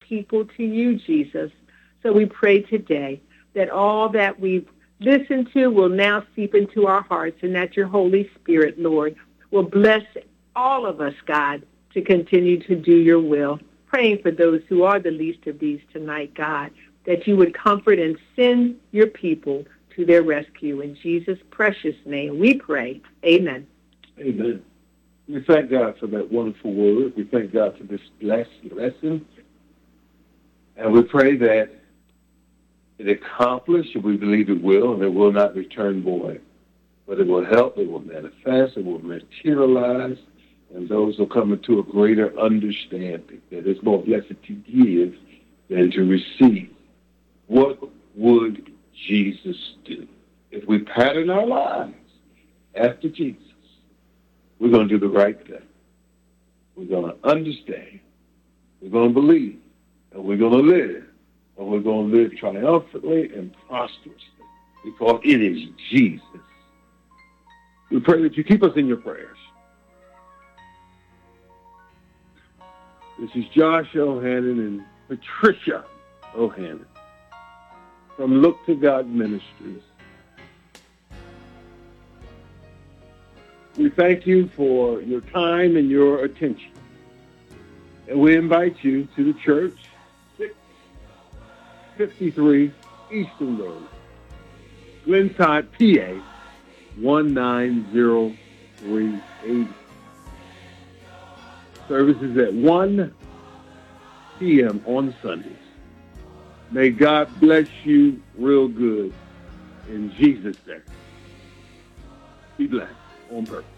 people to you, Jesus. So we pray today that all that we've listened to will now seep into our hearts, and that your Holy Spirit, Lord, will bless all of us, God, to continue to do your will. Praying for those who are the least of these tonight, God, that you would comfort and send your people to their rescue. In Jesus' precious name we pray. Amen. Amen. We thank God for that wonderful word. We thank God for this blessed lesson. And we pray that it accomplish, and we believe it will, and it will not return void. But it will help, it will manifest, it will materialize, and those will come into a greater understanding that it's more blessed to give than to receive. What would Jesus do? If we pattern our lives after Jesus, we're going to do the right thing. We're going to understand. We're going to believe. And we're going to live. And we're going to live triumphantly and prosperously because it is Jesus. We pray that you keep us in your prayers. This is Josh Ohanan and Patricia Ohanan from Look to God Ministries. We thank you for your time and your attention. And we invite you to the church, 653 Eastern Road, Glenside, PA, 19038. Services at 1 p.m. on Sundays. May God bless you real good in Jesus' name. Be blessed on purpose.